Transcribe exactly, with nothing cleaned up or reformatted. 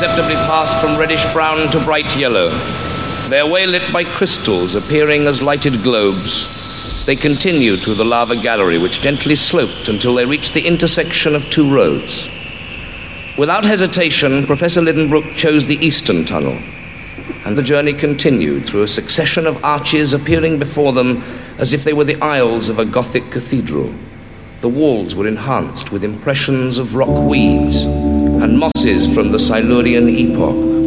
imperceptibly passed from reddish-brown to bright yellow, their way lit by crystals appearing as lighted globes. They continued through the lava gallery, which gently sloped until they reached the intersection of two roads. Without hesitation, Professor Lidenbrook chose the eastern tunnel, and the journey continued through a succession of arches appearing before them as if they were the aisles of a Gothic cathedral. The walls were enhanced with impressions of rock weeds and mosses from the Silurian epoch.